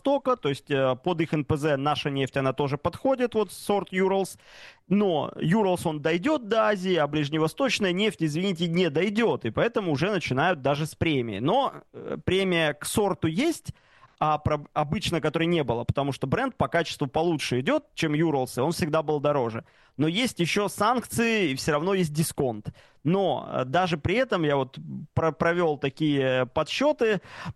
Востока, то есть под их НПЗ наша нефть, она тоже подходит, вот сорт Urals, но Urals, он дойдет до Азии, а ближневосточная нефть, извините, не дойдет, и поэтому уже начинают даже с премии. Но премия к сорту есть, а обычно которой не было, потому что бренд по качеству получше идет, чем Urals, и он всегда был дороже. Но есть еще санкции, и все равно есть дисконт. Но даже при этом я вот провел такие подсчеты,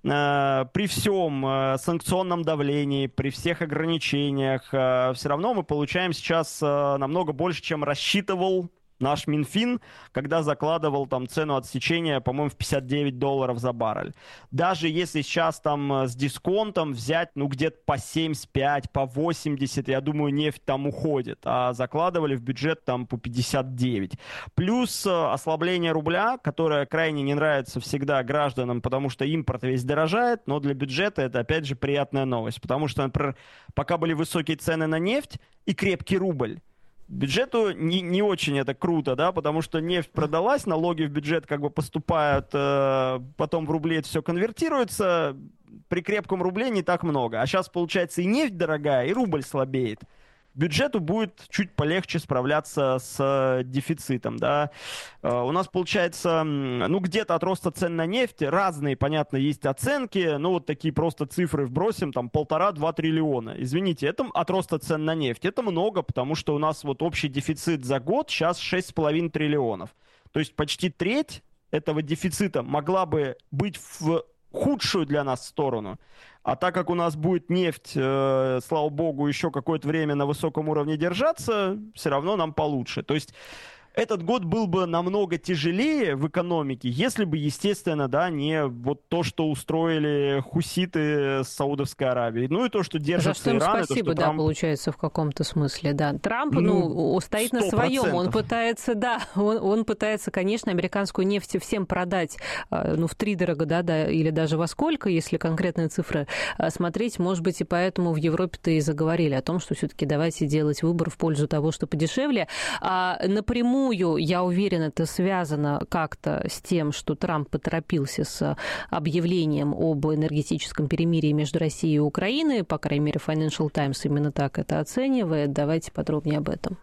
при всем санкционном давлении, при всех ограничениях, все равно мы получаем сейчас намного больше, чем рассчитывал наш Минфин, когда закладывал там цену отсечения, по-моему, в $59 за баррель. Даже если сейчас там с дисконтом взять, ну, где-то по 75, по 80, я думаю, нефть там уходит. А закладывали в бюджет там по 59. Плюс ослабление рубля, которое крайне не нравится всегда гражданам, потому что импорт весь дорожает, но для бюджета это, опять же, приятная новость. Потому что, например, пока были высокие цены на нефть и крепкий рубль, бюджету не очень это круто, да, потому что нефть продалась, налоги в бюджет как бы поступают, потом в рубли это все конвертируется, при крепком рубле не так много. А сейчас, получается, и нефть дорогая, и рубль слабеет. Бюджету будет чуть полегче справляться с дефицитом, да. У нас получается, ну, где-то от роста цен на нефть разные, понятно, есть оценки, ну, вот такие просто цифры вбросим, там, 1,5-2 триллиона. Извините, это от роста цен на нефть, это много, потому что у нас вот общий дефицит за год сейчас 6,5 триллионов. То есть почти треть этого дефицита могла бы быть в худшую для нас сторону. А так как у нас будет нефть, слава богу, еще какое-то время на высоком уровне держаться, все равно нам получше. То есть этот год был бы намного тяжелее в экономике, если бы, естественно, да, не вот то, что устроили хуситы с Саудовской Аравией. Ну и то, что держится За что им Иран. спасибо, то, да, Трамп... получается, в каком-то смысле, да. Трамп, ну стоит 100%. На своем, он пытается, да, он пытается, конечно, американскую нефть всем продать, ну, втридорого, да, или даже во сколько, если конкретные цифры смотреть, может быть, и поэтому в Европе-то и заговорили о том, что все-таки давайте делать выбор в пользу того, что подешевле. Напрямую, я уверена, это связано как-то с тем, что Трамп поторопился с объявлением об энергетическом перемирии между Россией и Украиной. По крайней мере, Financial Times именно так это оценивает. Давайте подробнее об этом.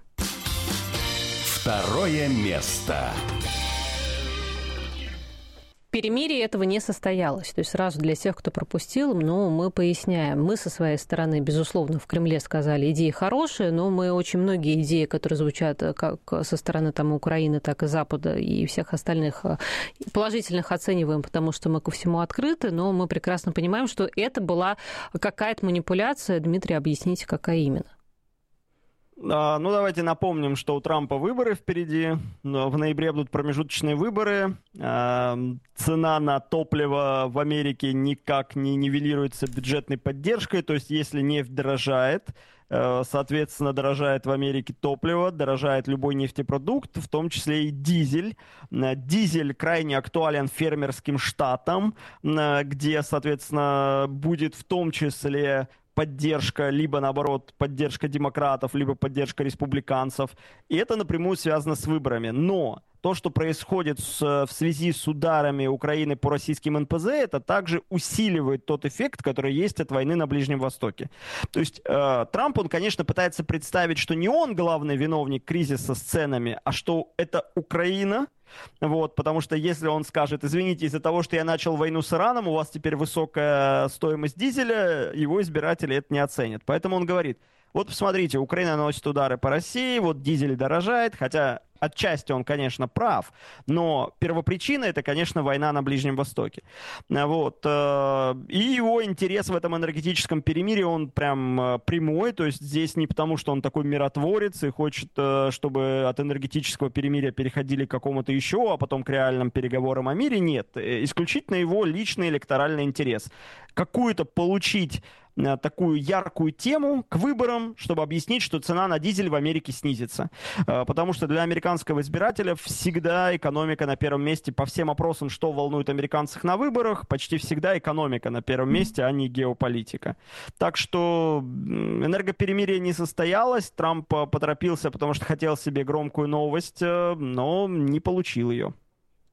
Второе место. Перемирие этого не состоялось. То есть сразу для тех, кто пропустил, ну, мы поясняем. Мы со своей стороны, безусловно, в Кремле сказали, идеи хорошие, но мы очень многие идеи, которые звучат как со стороны там Украины, так и Запада и всех остальных положительных оцениваем, потому что мы ко всему открыты, но мы прекрасно понимаем, что это была какая-то манипуляция. Дмитрий, объясните, какая именно? Ну, давайте напомним, что у Трампа выборы впереди. В ноябре будут промежуточные выборы. Цена на топливо в Америке никак не нивелируется бюджетной поддержкой. То есть, если нефть дорожает, соответственно, дорожает в Америке топливо, дорожает любой нефтепродукт, в том числе и дизель. Дизель крайне актуален фермерским штатам, где, соответственно, будет в том числе поддержка, либо, наоборот, поддержка демократов, либо поддержка республиканцев. И это напрямую связано с выборами. Но то, что происходит в связи с ударами Украины по российским НПЗ, это также усиливает тот эффект, который есть от войны на Ближнем Востоке. То есть Трамп, он, конечно, пытается представить, что не он главный виновник кризиса с ценами, а что это Украина. Вот, потому что если он скажет, извините, из-за того, что я начал войну с Ираном, у вас теперь высокая стоимость дизеля, его избиратели это не оценят. Поэтому он говорит, вот посмотрите, Украина наносит удары по России, вот дизель дорожает, хотя отчасти он, конечно, прав, но первопричина это, конечно, война на Ближнем Востоке. Вот. И его интерес в этом энергетическом перемирии, он прям прямой, то есть здесь не потому, что он такой миротворец и хочет, чтобы от энергетического перемирия переходили к какому-то еще, а потом к реальным переговорам о мире, нет. Исключительно его личный электоральный интерес. Какую-то получить такую яркую тему к выборам, чтобы объяснить, что цена на дизель в Америке снизится. Потому что для американского избирателя всегда экономика на первом месте. По всем опросам, что волнует американцев на выборах, почти всегда экономика на первом месте, а не геополитика. Так что энергоперемирие не состоялось. Трамп поторопился, потому что хотел себе громкую новость, но не получил ее.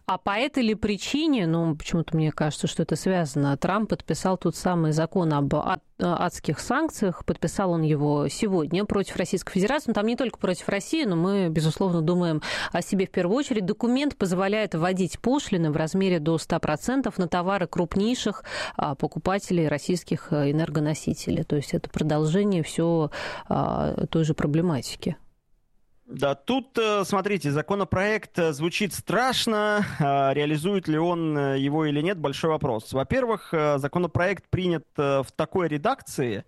А по этой ли причине, почему-то мне кажется, что это связано, Трамп подписал тот самый закон об адских санкциях, подписал он его сегодня против Российской Федерации, там не только против России, но мы, безусловно, думаем о себе в первую очередь. Документ позволяет вводить пошлины в размере до 100% на товары крупнейших покупателей российских энергоносителей. То есть это продолжение все той же проблематики. Да, тут, смотрите, законопроект звучит страшно, реализует ли он его или нет, большой вопрос. Во-первых, законопроект принят в такой редакции,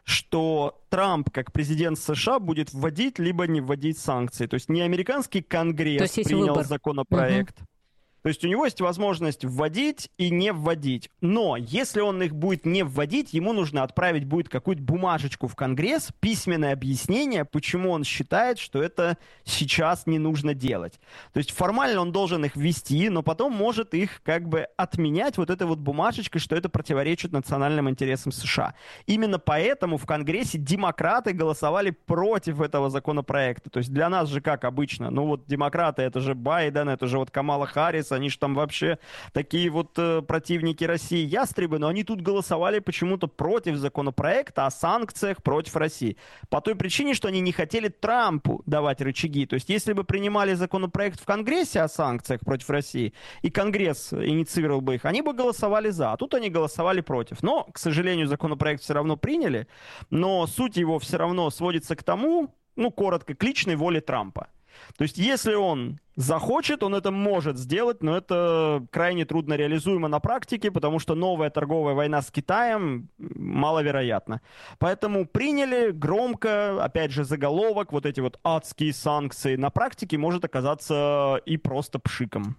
что Трамп, как президент США, будет вводить либо не вводить санкции. То есть не американский Конгресс принял законопроект. То есть у него есть возможность вводить и не вводить. Но если он их будет не вводить, ему нужно отправить будет какую-то бумажечку в Конгресс, письменное объяснение, почему он считает, что это сейчас не нужно делать. То есть формально он должен их ввести, но потом может их как бы отменять вот этой вот бумажечкой, что это противоречит национальным интересам США. Именно поэтому в Конгрессе демократы голосовали против этого законопроекта. То есть для нас же как обычно, демократы, это же Байден, это же Камала Харрис, они же там вообще такие вот противники России, ястребы, но они тут голосовали почему-то против законопроекта о санкциях против России. По той причине, что они не хотели Трампу давать рычаги. То есть если бы принимали законопроект в Конгрессе о санкциях против России, и Конгресс инициировал бы их, они бы голосовали за, а тут они голосовали против. Но, к сожалению, законопроект все равно приняли, но суть его все равно сводится к тому, коротко, к личной воле Трампа. То есть, если он захочет, он это может сделать, но это крайне трудно реализуемо на практике, потому что новая торговая война с Китаем маловероятна. Поэтому приняли громко, опять же, заголовок, вот эти вот адские санкции. На практике может оказаться и просто пшиком.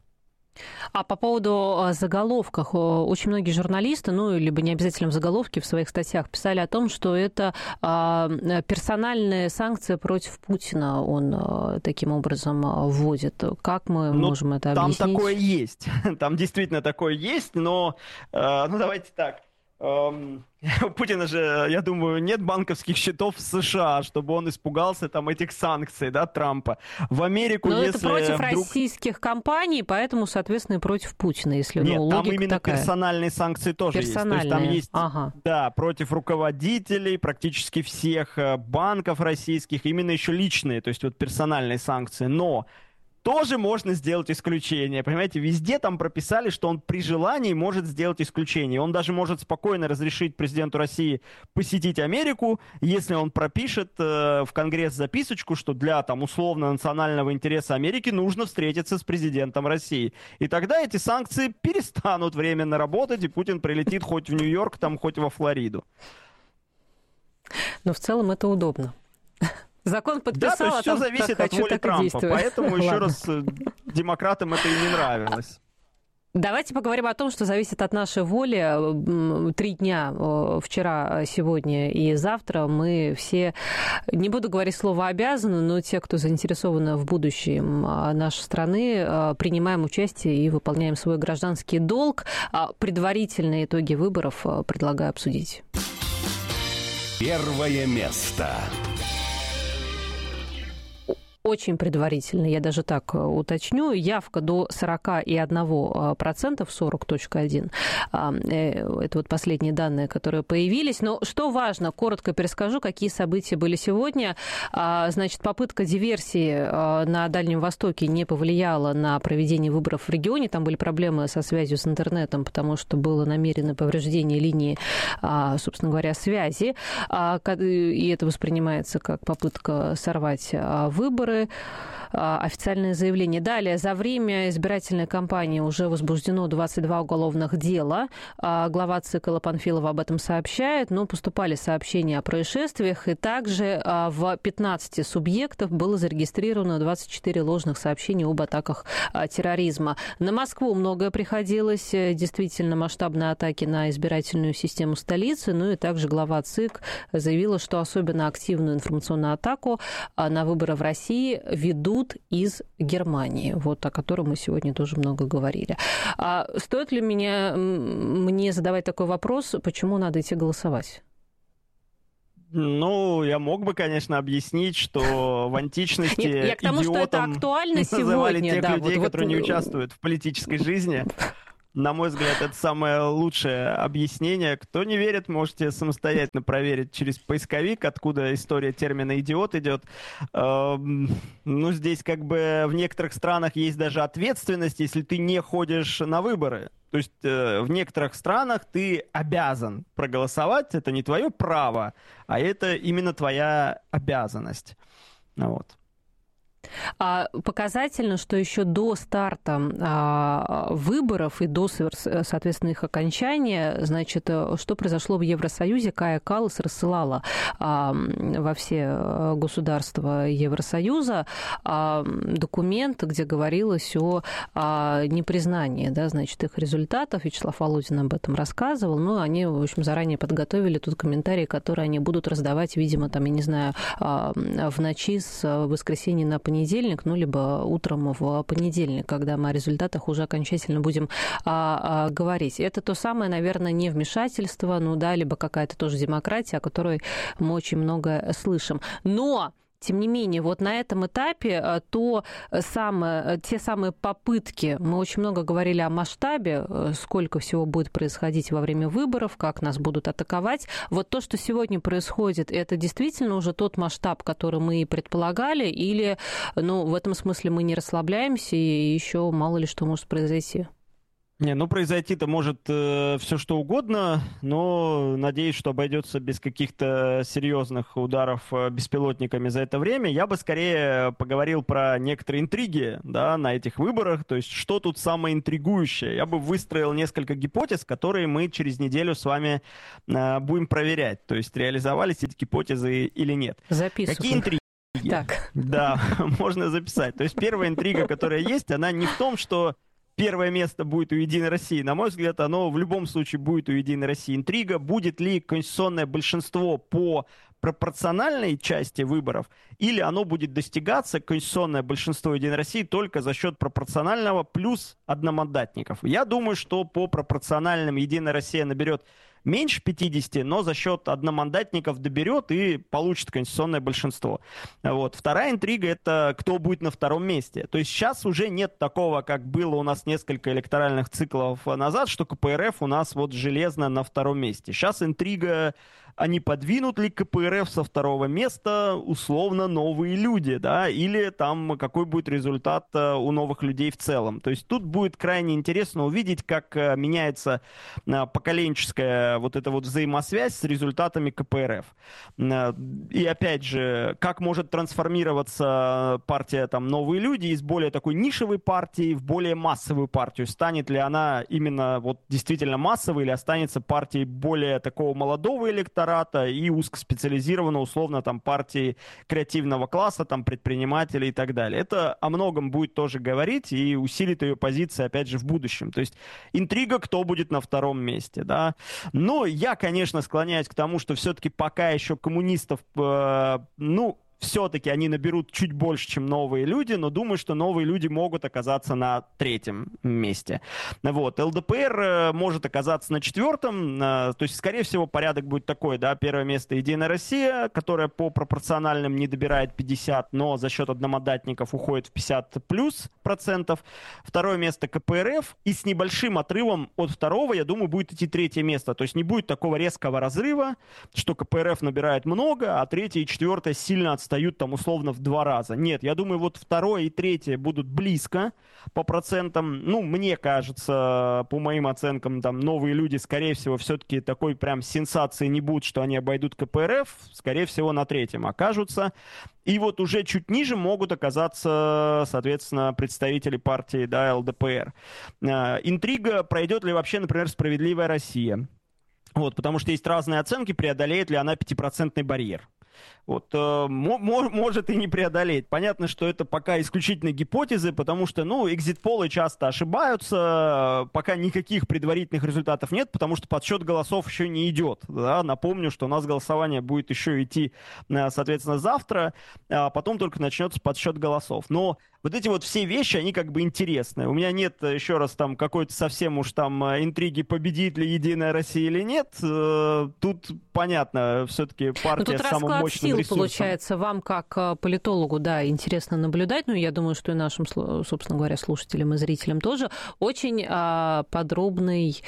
А по поводу заголовков, очень многие журналисты, либо не обязательно в заголовке, в своих статьях писали о том, что это персональные санкции против Путина он таким образом вводит. Как мы можем это объяснить? Там такое есть. Там действительно такое есть, но давайте так. У Путина же, я думаю, нет банковских счетов в США, чтобы он испугался этих санкций, Трампа. В Америку, но если это против вдруг... российских компаний, поэтому, соответственно, и против Путина, если нет, логика там именно такая. Персональные санкции тоже есть. То есть там есть, против руководителей практически всех банков российских, именно еще личные, то есть персональные санкции. Но тоже можно сделать исключение, понимаете? Везде там прописали, что он при желании может сделать исключение. Он даже может спокойно разрешить президенту России посетить Америку, если он пропишет в Конгресс записочку, что для условно национального интереса Америки нужно встретиться с президентом России. И тогда эти санкции перестанут временно работать, и Путин прилетит хоть в Нью-Йорк, хоть во Флориду. Но в целом это удобно. Закон подписал, то есть все зависит от воли Трампа, поэтому еще раз демократам это и не нравилось. Давайте поговорим о том, что зависит от нашей воли. 3 дня, вчера, сегодня и завтра, мы все, не буду говорить слово «обязаны», но те, кто заинтересованы в будущем нашей страны, принимаем участие и выполняем свой гражданский долг. Предварительные итоги выборов предлагаю обсудить. Первое место. Очень предварительно, я даже так уточню, явка до 41%, 40.1%. Это последние данные, которые появились. Но что важно, коротко перескажу, какие события были сегодня. Значит, попытка диверсии на Дальнем Востоке не повлияла на проведение выборов в регионе. Там были проблемы со связью с интернетом, потому что было намеренное повреждение линии, собственно говоря, связи. И это воспринимается как попытка сорвать выборы. Официальное заявление. Далее, за время избирательной кампании уже возбуждено 22 уголовных дела. Глава ЦИК Элла Панфилова об этом сообщает. Но поступали сообщения о происшествиях. И также в 15 субъектов было зарегистрировано 24 ложных сообщения об атаках терроризма. На Москву многое приходилось. Действительно, масштабные атаки на избирательную систему столицы. Ну и также глава ЦИК заявила, что особенно активную информационную атаку на выборы в России ведут из Германии, о котором мы сегодня тоже много говорили. Стоит ли мне задавать такой вопрос, почему надо идти голосовать? Ну, я мог бы, конечно, объяснить, что в античности я к тому, что это идиотом актуально называли сегодня, тех да, людей, которые не участвуют в политической жизни. На мой взгляд, это самое лучшее объяснение. Кто не верит, можете самостоятельно проверить через поисковик, откуда история термина «идиот» идет. Ну, здесь как бы в некоторых странах есть даже ответственность, если ты не ходишь на выборы. То есть в некоторых странах ты обязан проголосовать, это не твое право, а это именно твоя обязанность. Вот. Показательно, что еще до старта выборов и до, соответственно, их окончания, значит, что произошло в Евросоюзе, Кая Каллас рассылала во все государства Евросоюза документ, где говорилось о непризнании, да, значит, их результатов. Вячеслав Володин об этом рассказывал. Ну, они, в общем, заранее подготовили тут комментарии, которые они будут раздавать, видимо, там, я не знаю, в ночи с воскресенья на понедельник, ну, либо утром в понедельник, когда мы о результатах уже окончательно будем говорить. Это то самое, наверное, невмешательство, ну да, либо какая-то тоже демократия, о которой мы очень много слышим. Но тем не менее, вот на этом этапе те самые попытки, мы очень много говорили о масштабе, сколько всего будет происходить во время выборов, как нас будут атаковать. Вот то, что сегодня происходит, это действительно уже тот масштаб, который мы и предполагали, или, ну, в этом смысле мы не расслабляемся, и еще мало ли что может произойти? Не, ну произойти-то может все что угодно, но надеюсь, что обойдется без каких-то серьезных ударов беспилотниками за это время. Я бы скорее поговорил про некоторые интриги, да, на этих выборах, то есть что тут самое интригующее. Я бы выстроил несколько гипотез, которые мы через неделю с вами будем проверять, то есть реализовались эти гипотезы или нет. Записываю. Какие интриги? Так. Да, можно записать. То есть первая интрига, которая есть, она не в том, что первое место будет у «Единой России». На мой взгляд, оно в любом случае будет у «Единой России». Интрига, будет ли конституционное большинство по пропорциональной части выборов, или оно будет достигаться, конституционное большинство «Единой России», только за счет пропорционального плюс одномандатников. Я думаю, что по пропорциональным «Единая Россия» наберет меньше 50, но за счет одномандатников доберет и получит конституционное большинство. Вот. Вторая интрига — это кто будет на втором месте. То есть сейчас уже нет такого, как было у нас несколько электоральных циклов назад, что КПРФ у нас вот железно на втором месте. Сейчас интрига, а не подвинут ли КПРФ со второго места условно новые люди, да, или там какой будет результат у новых людей в целом. То есть тут будет крайне интересно увидеть, как меняется поколенческая вот эта вот взаимосвязь с результатами КПРФ. И опять же, как может трансформироваться партия там «Новые люди» из более такой нишевой партии в более массовую партию. Станет ли она именно вот действительно массовой или останется партией более такого молодого электората и узкоспециализированно условно там партии креативного класса, там предпринимателей и так далее. Это о многом будет тоже говорить и усилит ее позиции опять же в будущем. То есть интрига, кто будет на втором месте, да. Но я, конечно, склоняюсь к тому, что все-таки пока еще коммунистов, все-таки они наберут чуть больше, чем новые люди, но думаю, что новые люди могут оказаться на третьем месте. Вот. ЛДПР может оказаться на четвертом, то есть, скорее всего, порядок будет такой, да, первое место Единая Россия, которая по пропорциональным не добирает 50, но за счет одномандатников уходит в 50 плюс процентов. Второе место КПРФ, и с небольшим отрывом от второго, я думаю, будет идти третье место. То есть не будет такого резкого разрыва, что КПРФ набирает много, а третье и четвертое сильно отстают там условно в 2 раза. Нет, я думаю, вот второе и третье будут близко по процентам. Ну, мне кажется, по моим оценкам, там новые люди, скорее всего, все-таки такой прям сенсации не будут, что они обойдут КПРФ, скорее всего, на третьем окажутся. И вот уже чуть ниже могут оказаться, соответственно, представители партии, да, ЛДПР. Интрига, пройдет ли вообще, например, «Справедливая Россия». Вот, потому что есть разные оценки, преодолеет ли она 5% барьер. Вот, может и не преодолеть. Понятно, что это пока исключительно гипотезы, потому что, экзит-полы часто ошибаются, пока никаких предварительных результатов нет, потому что подсчет голосов еще не идет. Да? Напомню, что у нас голосование будет еще идти, соответственно, завтра, а потом только начнется подсчет голосов. Но вот эти вот все вещи, они как бы интересны. У меня нет, еще раз, там какой-то совсем уж там интриги, победит ли Единая Россия или нет. Тут понятно, все-таки партия с самым мощным сил, ресурсом. Получается, вам как политологу, да, интересно наблюдать, ну, я думаю, что и нашим, собственно говоря, слушателям и зрителям тоже, очень подробный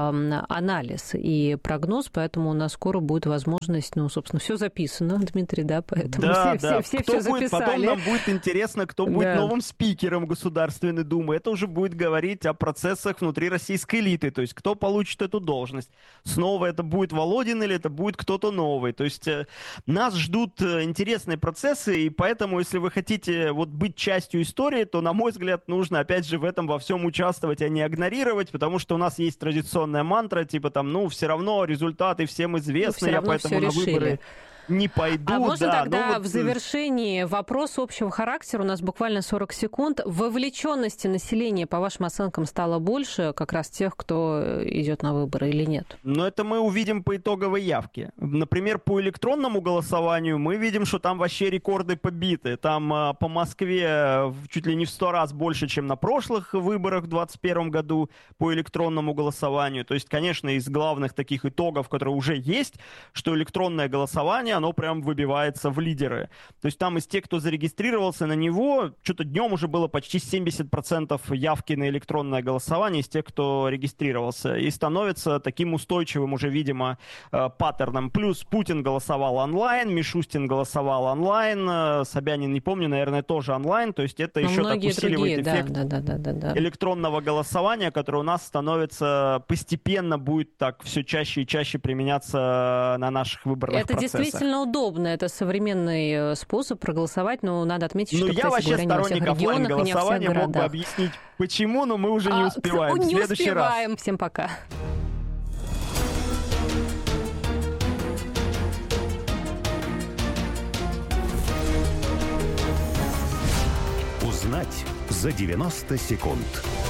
анализ и прогноз, поэтому у нас скоро будет возможность, ну, собственно, все записано, Дмитрий, да, поэтому все записали. Потом нам будет интересно, кто будет новым спикером Государственной Думы. Это уже будет говорить о процессах внутри российской элиты, то есть кто получит эту должность. Снова это будет Володин или это будет кто-то новый. То есть нас ждут интересные процессы, и поэтому, если вы хотите вот быть частью истории, то, на мой взгляд, нужно, опять же, в этом во всем участвовать, а не игнорировать, потому что у нас есть традиционная мантра, типа там, ну, все равно результаты всем известны, я поэтому на выборы не пойду. А можно тогда в завершении вопрос общего характера, у нас буквально 40 секунд. Вовлеченности населения, по вашим оценкам, стало больше как раз тех, кто идет на выборы или нет? Но это мы увидим по итоговой явке. Например, по электронному голосованию мы видим, что там вообще рекорды побиты. Там по Москве чуть ли не в 100 раз больше, чем на прошлых выборах в 2021 году по электронному голосованию. То есть, конечно, из главных таких итогов, которые уже есть, что электронное голосование, оно прям выбивается в лидеры. То есть там из тех, кто зарегистрировался на него, что-то днем уже было почти 70% явки на электронное голосование из тех, кто регистрировался. И становится таким устойчивым уже, видимо, паттерном. Плюс Путин голосовал онлайн, Мишустин голосовал онлайн, Собянин, не помню, наверное, тоже онлайн. То есть это еще так усиливает эффект электронного голосования, которое у нас становится постепенно будет так все чаще и чаще применяться на наших выборных процессах. Действительно удобно, это современный способ проголосовать, но надо отметить, что, я вообще сторонник офлайн голосования, мог бы объяснить, почему, но мы уже не успеваем. Не успеваем. Всем пока. Узнать за 90 секунд.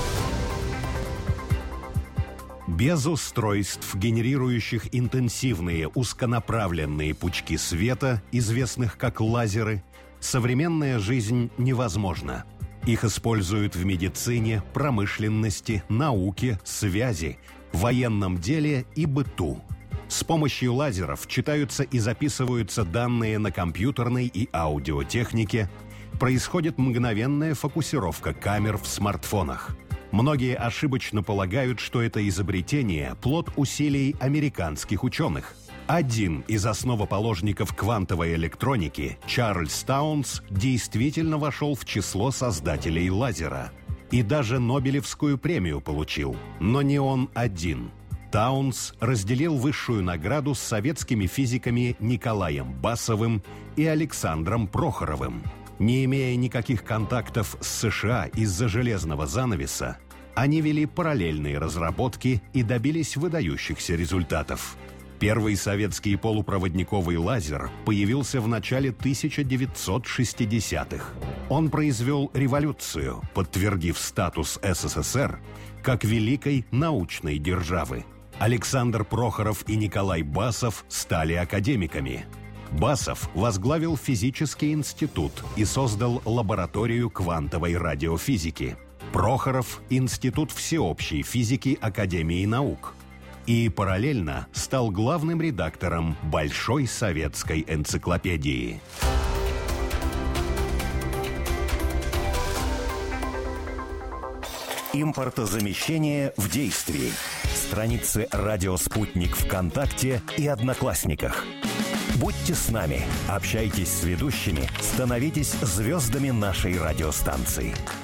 Без устройств, генерирующих интенсивные узконаправленные пучки света, известных как лазеры, современная жизнь невозможна. Их используют в медицине, промышленности, науке, связи, военном деле и быту. С помощью лазеров читаются и записываются данные на компьютерной и аудиотехнике, происходит мгновенная фокусировка камер в смартфонах. Многие ошибочно полагают, что это изобретение – плод усилий американских ученых. Один из основоположников квантовой электроники, Чарльз Таунс, действительно вошел в число создателей лазера. И даже Нобелевскую премию получил. Но не он один. Таунс разделил высшую награду с советскими физиками Николаем Басовым и Александром Прохоровым. Не имея никаких контактов с США из-за железного занавеса, они вели параллельные разработки и добились выдающихся результатов. Первый советский полупроводниковый лазер появился в начале 1960-х. Он произвел революцию, подтвердив статус СССР как великой научной державы. Александр Прохоров и Николай Басов стали академиками. Басов возглавил физический институт и создал лабораторию квантовой радиофизики. Прохоров – Институт всеобщей физики Академии наук. И параллельно стал главным редактором Большой советской энциклопедии. Импортозамещение в действии. Страницы «Радио Спутник» ВКонтакте и Одноклассниках. Будьте с нами, общайтесь с ведущими, становитесь звездами нашей радиостанции.